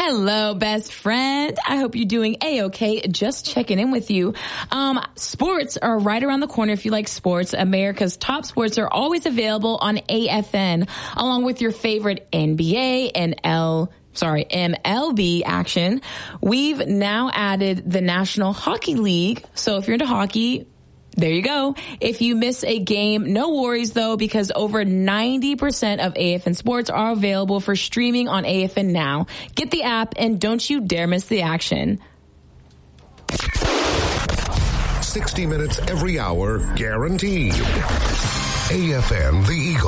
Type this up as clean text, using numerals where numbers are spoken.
Hello, best friend. I hope you're doing A-okay. Just checking in with you. Sports are right around the corner if you like sports. America's top sports are always available on AFN, along with your favorite NBA and MLB action. We've now added the National Hockey League. So if you're into hockey, there you go. If you miss a game, no worries though, because over 90% of AFN sports are available for streaming on AFN now. Get the app and don't you dare miss the action. 60 minutes every hour, guaranteed. AFN, the Eagle.